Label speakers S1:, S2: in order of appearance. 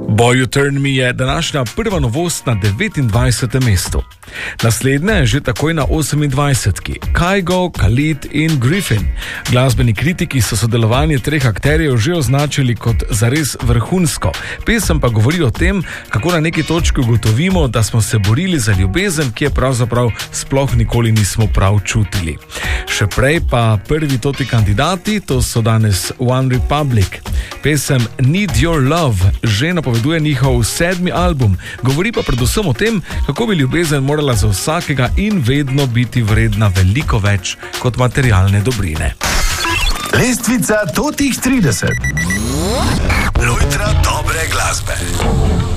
S1: Boy You Turn Me je današnja prva novost na 29. mestu. Naslednja je že takoj na 28. Kygo, Khalid in Griffin. Glasbeni kritiki so sodelovanje treh akterjev že označili kot zares vrhunsko. Pesem pa govori o tem, kako na neki točki ugotovimo, da smo se borili za ljubezen, ki je pravzaprav sploh nikoli nismo prav čutili. Še prej pa prvi toti kandidati, to so danes One Republic. Pesem Need Your Love že napoveduje njihov 7. album, govori pa predvsem o tem, kako bi ljubezen morala za vsakega in vedno biti vredna veliko več kot materialne dobrine.
S2: Lestvica totih 30. Lojtra dobre glasbe.